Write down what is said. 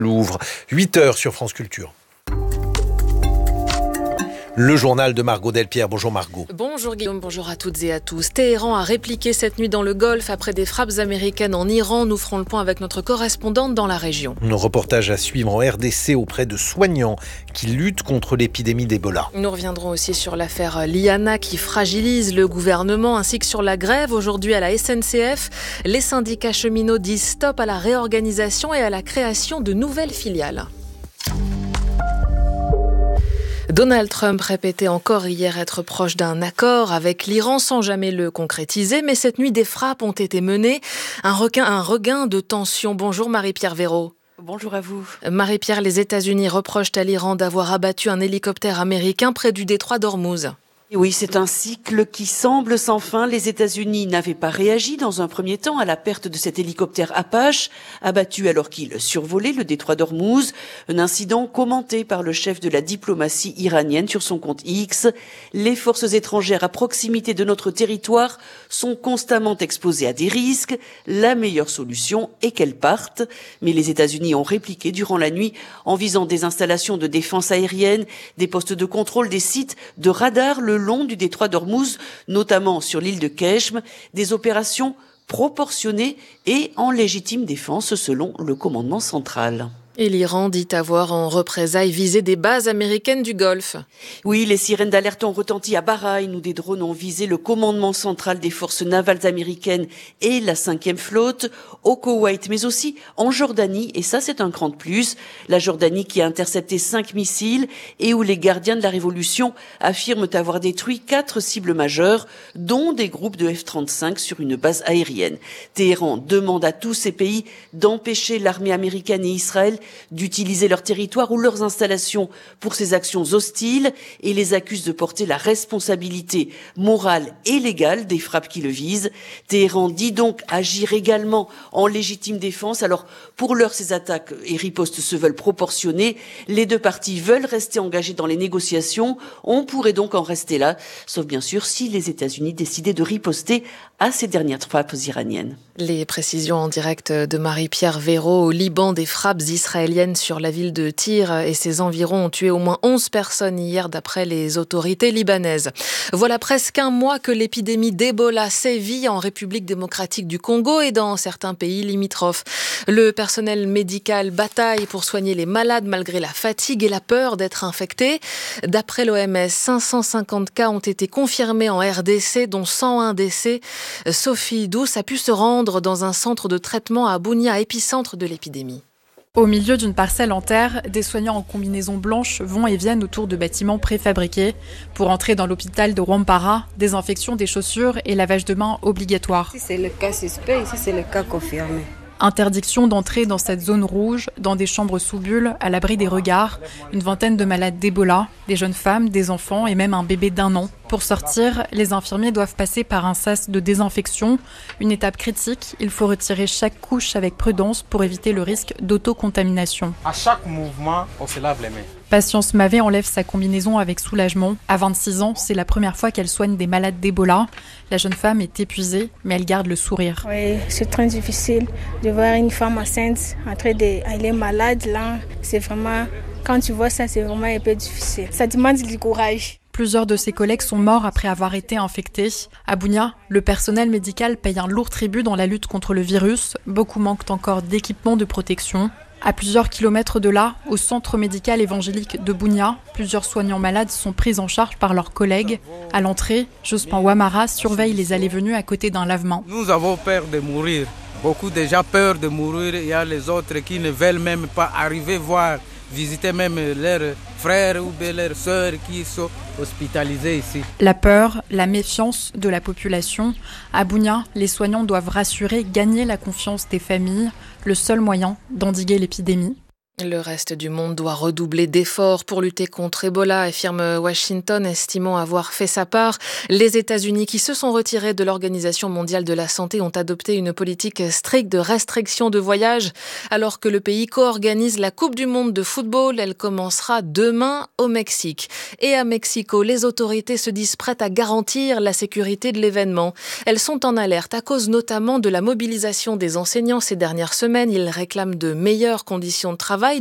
Louvre, 8h sur France Culture. Le journal de Margot Delpierre. Bonjour Margot. Bonjour Guillaume, bonjour à toutes et à tous. Téhéran a répliqué cette nuit dans le Golfe après des frappes américaines en Iran. Nous ferons le point avec notre correspondante dans la région. Nos reportages à suivre en RDC auprès de soignants qui luttent contre l'épidémie d'Ebola. Nous reviendrons aussi sur l'affaire Liana qui fragilise le gouvernement ainsi que sur la grève aujourd'hui à la SNCF. Les syndicats cheminots disent stop à la réorganisation et à la création de nouvelles filiales. Donald Trump répétait encore hier être proche d'un accord avec l'Iran sans jamais le concrétiser, mais cette nuit des frappes ont été menées, un regain de tension. Bonjour Marie-Pierre Véraud. Bonjour à vous. Marie-Pierre, les États-Unis reprochent à l'Iran d'avoir abattu un hélicoptère américain près du détroit d'Ormuz. Oui, c'est un cycle qui semble sans fin. Les États-Unis n'avaient pas réagi dans un premier temps à la perte de cet hélicoptère Apache, abattu alors qu'il survolait le détroit d'Ormuz. Un incident commenté par le chef de la diplomatie iranienne sur son compte X. Les forces étrangères à proximité de notre territoire sont constamment exposées à des risques. La meilleure solution est qu'elles partent. Mais les États-Unis ont répliqué durant la nuit en visant des installations de défense aérienne, des postes de contrôle, des sites de radar le long du détroit d'Ormuz, notamment sur l'île de Keshm, des opérations proportionnées et en légitime défense selon le commandement central. Et l'Iran dit avoir en représailles visé des bases américaines du Golfe. Oui, les sirènes d'alerte ont retenti à Bahreïn où des drones ont visé le commandement central des forces navales américaines et la 5e flotte, au Koweït, mais aussi en Jordanie. Et ça, c'est un cran de plus. La Jordanie qui a intercepté 5 missiles et où les gardiens de la Révolution affirment avoir détruit 4 cibles majeures, dont des groupes de F-35 sur une base aérienne. Téhéran demande à tous ces pays d'empêcher l'armée américaine et Israël d'utiliser leur territoire ou leurs installations pour ces actions hostiles et les accuse de porter la responsabilité morale et légale des frappes qui le visent. Téhéran dit donc agir également en légitime défense. Alors, pour l'heure, ces attaques et ripostes se veulent proportionnées. Les deux parties veulent rester engagées dans les négociations. On pourrait donc en rester là, sauf bien sûr si les États-Unis décidaient de riposter à ces dernières frappes iraniennes. Les précisions en direct de Marie-Pierre Véraud. Au Liban, des frappes israéliennes sur la ville de Tyr et ses environs ont tué au moins 11 personnes hier d'après les autorités libanaises. Voilà presque un mois que l'épidémie d'Ebola sévit en République démocratique du Congo et dans certains pays limitrophes. Le personnel médical bataille pour soigner les malades malgré la fatigue et la peur d'être infectés. D'après l'OMS, 550 cas ont été confirmés en RDC, dont 101 décès. Sophie Douce a pu se rendre dans un centre de traitement à Bunia, épicentre de l'épidémie. Au milieu d'une parcelle en terre, des soignants en combinaison blanche vont et viennent autour de bâtiments préfabriqués. Pour entrer dans l'hôpital de Rwampara, désinfection des chaussures et lavage de mains obligatoire. Si c'est le cas suspect, ici c'est le cas confirmé. Interdiction d'entrer dans cette zone rouge, dans des chambres sous bulles, à l'abri des regards. Une vingtaine de malades d'Ebola, des jeunes femmes, des enfants et même un bébé d'1 an. Pour sortir, les infirmiers doivent passer par un sas de désinfection. Une étape critique, il faut retirer chaque couche avec prudence pour éviter le risque d'autocontamination. À chaque mouvement, on se lave les mains. Patience Mavé enlève sa combinaison avec soulagement. À 26 ans, c'est la première fois qu'elle soigne des malades d'Ebola. La jeune femme est épuisée, mais elle garde le sourire. Oui, c'est très difficile de voir une femme enceinte en train elle est malade là. C'est vraiment, quand tu vois ça, c'est vraiment un peu difficile. Ça demande du courage. Plusieurs de ses collègues sont morts après avoir été infectés. À Bunia, le personnel médical paye un lourd tribut dans la lutte contre le virus. Beaucoup manquent encore d'équipements de protection. À plusieurs kilomètres de là, au centre médical évangélique de Bunia, plusieurs soignants malades sont pris en charge par leurs collègues. À l'entrée, Jospin Ouamara surveille les allées-venues à côté d'un lavement. Nous avons peur de mourir. Beaucoup déjà peur de mourir. Il y a les autres qui ne veulent même pas arriver voir, visiter même leurs frères ou leurs sœurs qui sont hospitalisés ici. La peur, la méfiance de la population. À Bunia, les soignants doivent rassurer, gagner la confiance des familles, le seul moyen d'endiguer l'épidémie. Le reste du monde doit redoubler d'efforts pour lutter contre Ebola, affirme Washington, estimant avoir fait sa part. Les États-Unis, qui se sont retirés de l'Organisation mondiale de la santé, ont adopté une politique stricte de restriction de voyage, alors que le pays co-organise la Coupe du monde de football. Elle commencera demain au Mexique. Et à Mexico, les autorités se disent prêtes à garantir la sécurité de l'événement. Elles sont en alerte à cause notamment de la mobilisation des enseignants ces dernières semaines. Ils réclament de meilleures conditions de travail